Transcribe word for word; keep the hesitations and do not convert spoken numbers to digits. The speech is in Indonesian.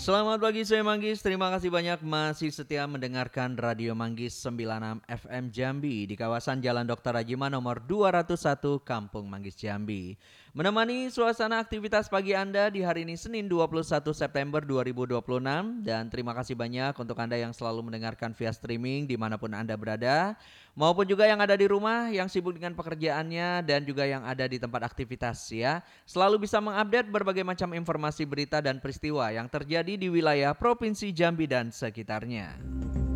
Selamat pagi saya Manggis, terima kasih banyak masih setia mendengarkan Radio Manggis sembilan puluh enam F M Jambi di kawasan Jalan Dokter Rajima nomor dua ratus satu Kampung Manggis Jambi. Menemani suasana aktivitas pagi Anda di hari ini Senin dua puluh satu September dua ribu dua puluh enam dan terima kasih banyak untuk Anda yang selalu mendengarkan via streaming dimanapun Anda berada maupun juga yang ada di rumah yang sibuk dengan pekerjaannya dan juga yang ada di tempat aktivitas ya. Selalu bisa mengupdate berbagai macam informasi berita dan peristiwa yang terjadi di wilayah Provinsi Jambi dan sekitarnya.